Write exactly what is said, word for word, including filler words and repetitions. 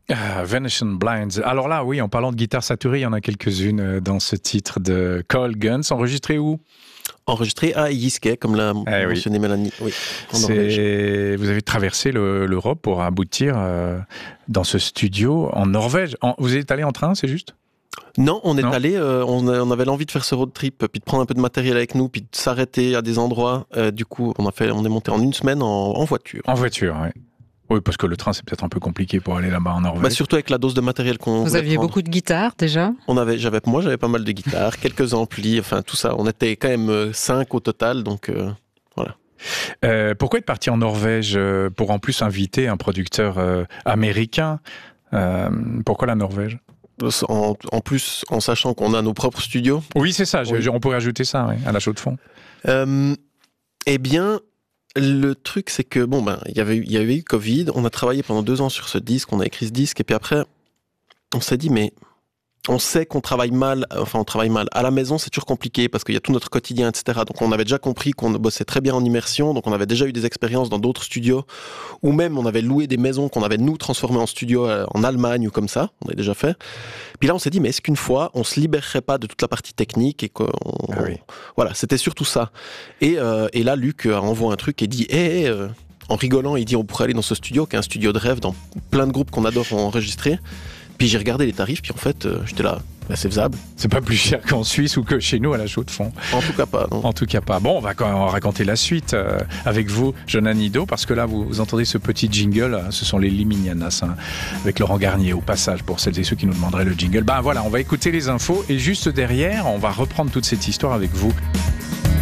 Ah, Venetian Blinds. Alors là, oui, en parlant de guitare saturée, il y en a quelques-unes dans ce titre de Cold Guns. Enregistré où ? Enregistré à Yiske, comme l'a eh mentionné oui. Mélanie. Oui, C'est... Vous avez traversé le, l'Europe pour aboutir euh, dans ce studio en Norvège. En... Vous êtes allé en train, c'est juste ? Non, on est non. allé, euh, on, a, on avait l'envie de faire ce road trip, puis de prendre un peu de matériel avec nous, puis de s'arrêter à des endroits. Euh, du coup, on a fait, on est monté en une semaine en, en voiture. En voiture, oui. Oui, parce que le train, c'est peut-être un peu compliqué pour aller là-bas en Norvège. Bah, surtout avec la dose de matériel qu'on Vous aviez prendre. beaucoup de guitares déjà ? On avait, j'avais, moi, j'avais pas mal de guitares, quelques amplis, enfin tout ça. On était quand même cinq au total, donc euh, voilà. Euh, pourquoi être parti en Norvège euh, pour en plus inviter un producteur euh, américain euh, Pourquoi la Norvège ? En, en plus, en sachant qu'on a nos propres studios. Oui, c'est ça. Oui. Je, on pourrait ajouter ça oui, à la chaux de fond. Euh, eh bien. Le truc, c'est que, bon, ben, il y avait, il y avait eu Covid, on a travaillé pendant deux ans sur ce disque, on a écrit ce disque, et puis après, on s'est dit, mais on sait qu'on travaille mal, enfin, on travaille mal. À la maison, c'est toujours compliqué, parce qu'il y a tout notre quotidien, et cetera. Donc, on avait déjà compris qu'on bossait très bien en immersion, donc on avait déjà eu des expériences dans d'autres studios, ou même on avait loué des maisons qu'on avait, nous, transformées en studio en Allemagne, ou comme ça, on avait déjà fait. Puis là, on s'est dit, mais est-ce qu'une fois, on se libérerait pas de toute la partie technique et qu'on, ah oui. voilà, c'était surtout ça. Et, euh, et là, Luc envoie un truc et dit, hé, hey, hey, euh, en rigolant, il dit, on pourrait aller dans ce studio, qui est un studio de rêve dans plein de groupes qu'on adore enregistrer. Puis j'ai regardé les tarifs, puis en fait, euh, j'étais là, bah, c'est faisable. C'est pas plus cher qu'en Suisse ou que chez nous à la chaux de fond. En tout cas pas, non. En tout cas pas. Bon, on va quand même raconter la suite euh, avec vous, Jonan Nido, parce que là, vous, vous entendez ce petit jingle, ce sont les Liminianas, hein, avec Laurent Garnier au passage, pour celles et ceux qui nous demanderaient le jingle. Ben voilà, on va écouter les infos, et juste derrière, on va reprendre toute cette histoire avec vous.